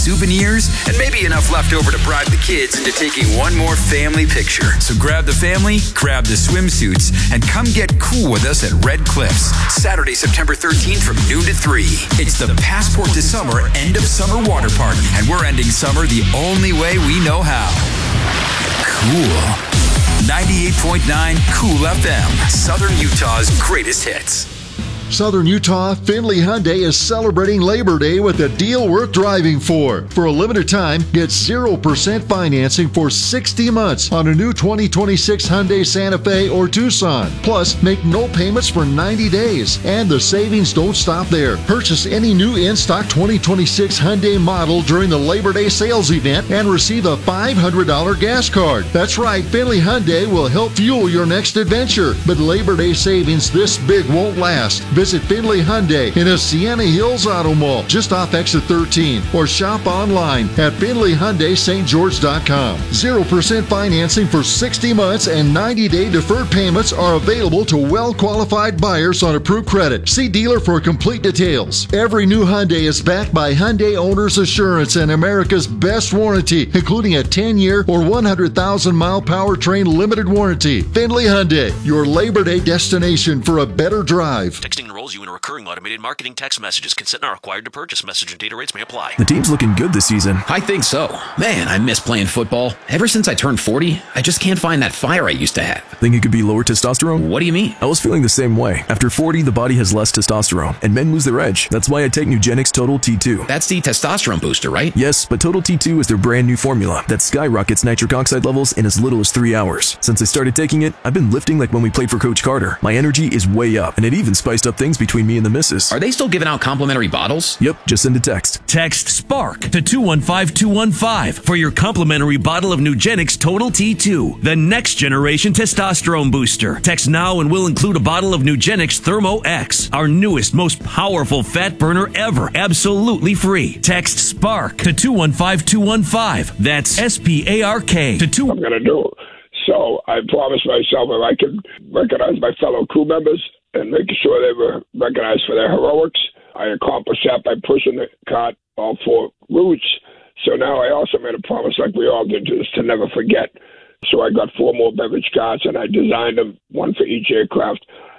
souvenirs, and maybe enough left over to bribe the kids into taking one more family picture. So grab the family, grab the swimsuits, and come get cool with us at Red Cliffs, Saturday, September 13th from noon to 3. It's the Passport to Summer end of summer water park, and we're ending summer the only way we know how. Cool. 98.9 Cool FM, Southern Utah's greatest hits. Southern Utah, Findlay Hyundai is celebrating Labor Day with a deal worth driving for. For a limited time, get 0% financing for 60 months on a new 2026 Hyundai Santa Fe or Tucson. Plus, make no payments for 90 days. And the savings don't stop there. Purchase any new in-stock 2026 Hyundai model during the Labor Day sales event and receive a $500 gas card. That's right, Findlay Hyundai will help fuel your next adventure. But Labor Day savings this big won't last. Visit Findlay Hyundai in a Sienna Hills Auto Mall just off exit 13 or shop online at FindlayHyundaiSt.George.com. 0% financing for 60 months and 90-day deferred payments are available to well-qualified buyers on approved credit. See dealer for complete details. Every new Hyundai is backed by Hyundai Owner's Assurance and America's best warranty, including a 10-year or 100,000-mile powertrain limited warranty. Findlay Hyundai, your Labor Day destination for a better drive. Texting enrolls you in a recurring automated marketing text messages. Consent not required to purchase. Message and data rates may apply. The team's looking good this season. I think so. Man, I miss playing football. Ever since I turned 40, I just can't find that fire I used to have. Think it could be lower testosterone? What do you mean? I was feeling the same way. After 40, the body has less testosterone, and men lose their edge. That's why I take Nugenix Total T2. That's the testosterone booster, right? Yes, but Total T2 is their brand new formula that skyrockets nitric oxide levels in as little as 3 hours. Since I started taking it, I've been lifting like when we played for Coach Carter. My energy is way up, and it even spiced up things between me and the missus. Are they still giving out complimentary bottles? Yep, just send a text. Text SPARK to 215-215 for your complimentary bottle of Nugenix Total T2, the next generation testosterone booster. Text now and we'll include a bottle of Nugenix Thermo X, our newest, most powerful fat burner ever, absolutely free. Text SPARK to 215-215. That's SPARK to 2. I'm going to do it. So I promised myself if I could recognize my fellow crew members and making sure they were recognized for their heroics. I accomplished that by pushing the cart all 4 routes. So now I also made a promise, like we all did, to never forget. So I got 4 more beverage carts, and I designed them, one for each aircraft.